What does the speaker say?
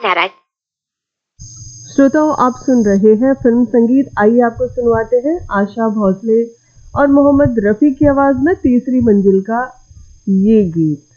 नाराज। श्रोताओं, आप सुन रहे हैं फिल्म संगीत। आइए आपको सुनवाते हैं आशा भोसले और मोहम्मद रफी की आवाज में तीसरी मंजिल का ये गीत।